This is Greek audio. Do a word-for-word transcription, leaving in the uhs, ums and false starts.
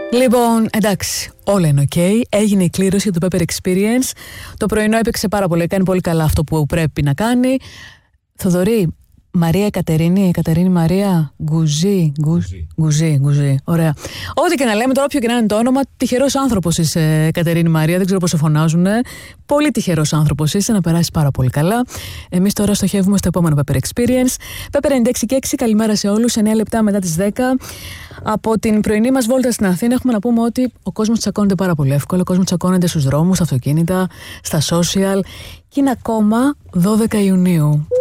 Λοιπόν, εντάξει, όλα είναι ok. Έγινε η κλήρωση για το Pepper Experience. Το πρωινό έπαιξε πάρα πολύ. Κάνει πολύ καλά αυτό που πρέπει να κάνει. Θοδωρή, Μαρία Κατερίνη, Κατερίνη Μαρία, Γκουζί, Γκουζί, Γκουζί. Ωραία. Ό,τι και να λέμε τώρα, όποιο και να είναι το όνομα, τυχερός άνθρωπος είσαι, Κατερίνη Μαρία. Δεν ξέρω πώς σε φωνάζουν. Πολύ τυχερός άνθρωπος είσαι, να περάσεις πάρα πολύ καλά. Εμείς τώρα στοχεύουμε στο επόμενο Pepper Experience. Pepper ενενήντα έξι και έξι, καλημέρα σε όλους. εννέα λεπτά μετά τις δέκα. Από την πρωινή μας βόλτα στην Αθήνα έχουμε να πούμε ότι ο κόσμος τσακώνεται πάρα πολύ εύκολα. Ο κόσμος τσακώνεται στους δρόμους, στα αυτοκίνητα, στα social. Και είναι ακόμα δώδεκα Ιουνίου.